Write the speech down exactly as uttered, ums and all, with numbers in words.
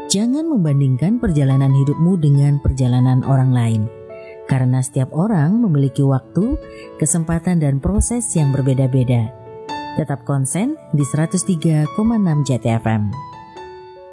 Jangan membandingkan perjalanan hidupmu dengan perjalanan orang lain, karena setiap orang memiliki waktu, kesempatan, dan proses yang berbeda-beda. Tetap konsen di seratus tiga koma enam Jati F M.